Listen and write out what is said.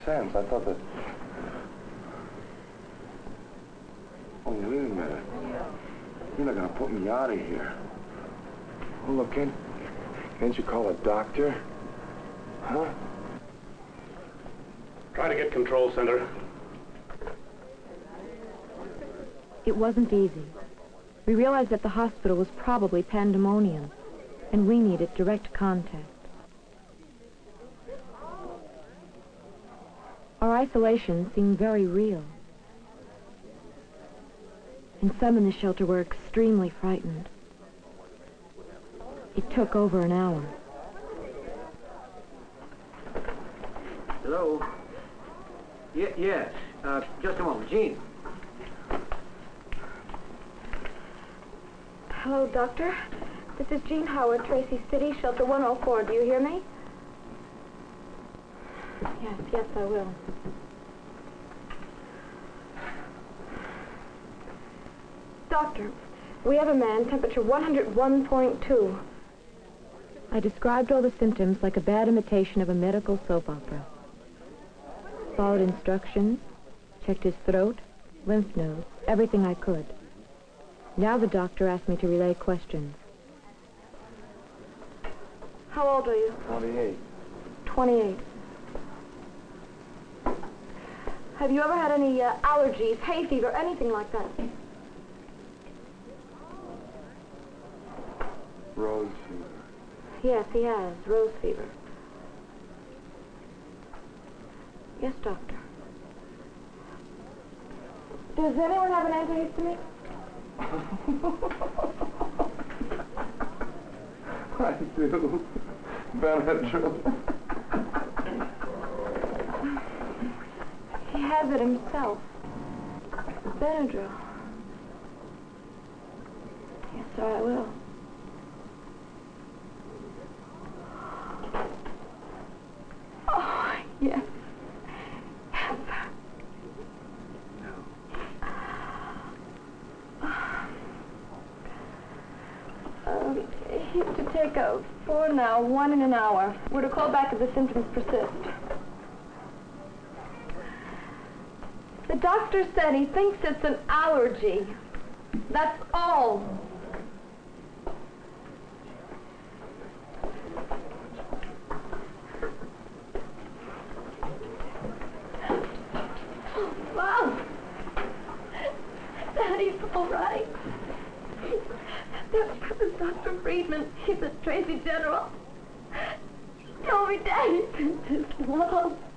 Sense. I thought that... Oh, wait a minute. You're not gonna put me out of here. Oh, look, can't you call a doctor? Huh? Try to get control center. It wasn't easy. We realized that the hospital was probably pandemonium, and we needed direct contact. Our isolation seemed very real. And some in the shelter were extremely frightened. It took over an hour. Hello? Yes. Just a moment. Jean. Hello, Doctor. This is Jean Howard, Tracy City, Shelter 104. Do you hear me? Yes, I will. Doctor, we have a man, temperature 101.2. I described all the symptoms like a bad imitation of a medical soap opera. Followed instructions, checked his throat, lymph nodes, everything I could. Now the doctor asked me to relay questions. How old are you? 28. 28. Have you ever had any allergies, hay fever, anything like that? Rose fever. Yes, he has. Rose fever. Yes, doctor. Does anyone have an antihistamine? I do. Benadryl. He has it himself. Benadryl. Yes, sir, I will. Oh, yes. Yes, sir. He's to take a 4 now, 1 in an hour. We're to call back if the symptoms persist. The doctor said he thinks it's an allergy. That's all. Mom! Daddy's all right. That was Dr. Friedman. He's a Tracy General. He told me Daddy sent his love.